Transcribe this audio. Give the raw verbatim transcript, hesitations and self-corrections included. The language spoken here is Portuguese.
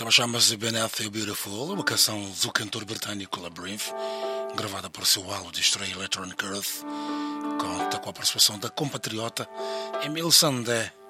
tema chama-se Beneath the Beautiful, uma canção do cantor britânico Labyrinth, gravada por seu halo de estreia Electronic Earth. Conta com a participação da compatriota Emile Sandé